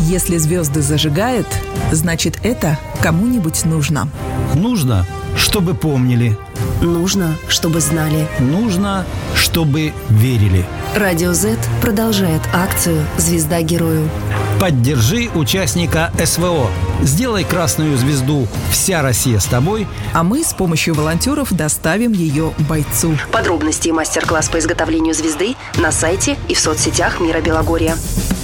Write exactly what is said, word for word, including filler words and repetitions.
Если звезды зажигают, значит, это кому-нибудь нужно. Нужно, чтобы помнили. Нужно, чтобы знали. Нужно, чтобы верили. Радио Z продолжает акцию «Звезда герою». Поддержи участника СВО. Сделай красную звезду «Вся Россия с тобой». А мы с помощью волонтеров доставим ее бойцу. Подробности и мастер-класс по изготовлению звезды на сайте и в соцсетях Мира Белогорья.